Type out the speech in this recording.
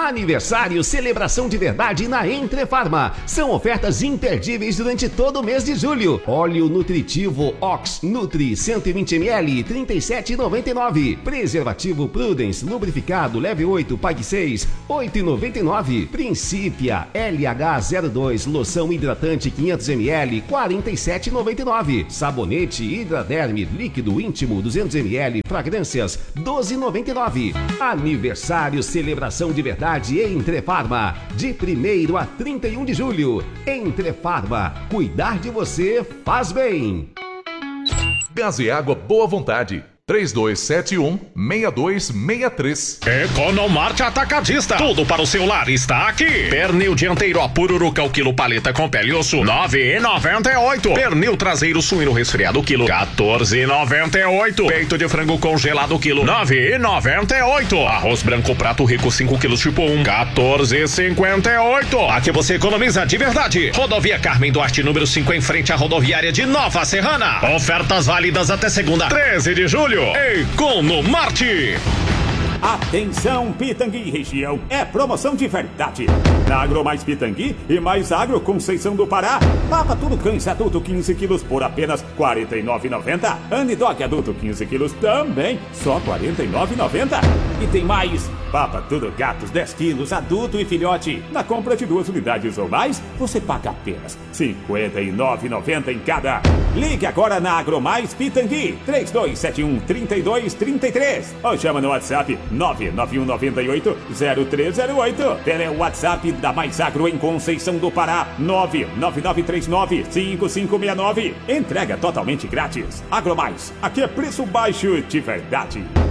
Aniversário, celebração de verdade na Entrefarma. São ofertas imperdíveis durante todo o mês de julho. Óleo nutritivo Ox Nutri 120ml, 37,99. Preservativo Prudence lubrificado leve 8, pague 6, 8,99. Princípia LH02 loção hidratante 500ml, 47,99. Sabonete Hidraderme líquido íntimo 200ml, fragrâncias 12,99. Aniversário, celebração de verdade Entrefarma, de 1º a 31 de julho. Entrefarma, cuidar de você faz bem. Gás e água Boa Vontade. 3271-6263. Economarte Atacadista. Tudo para o seu lar está aqui. Pernil dianteiro a pururuca o quilo paleta com pele e osso 9,98. Pernil traseiro suíno resfriado o quilo 14,98. Peito de frango congelado o quilo 9,98. Arroz branco prato rico 5 quilos tipo 1 14,58. Aqui você economiza de verdade. Rodovia Carmen Duarte número 5 em frente à rodoviária de Nova Serrana. Ofertas válidas até segunda 13 de julho. Economarte. Atenção, Pitangui e região, é promoção de verdade. Na Agromais Pitangui e Mais Agro Conceição do Pará, papa tudo cães adulto 15 quilos por apenas R$ 49,90. Anidog adulto 15 quilos também, só R$ 49,90. E tem mais, papa tudo gatos 10 quilos adulto e filhote. Na compra de 2 unidades ou mais, você paga apenas R$ 59,90 em cada. Ligue agora na Agromais Pitangui, 3271-3233. Ou chama no WhatsApp 99198-0308. Pelo WhatsApp da Mais Agro em Conceição do Pará, 99939-5569. Entrega totalmente grátis. Agromais, aqui é preço baixo de verdade.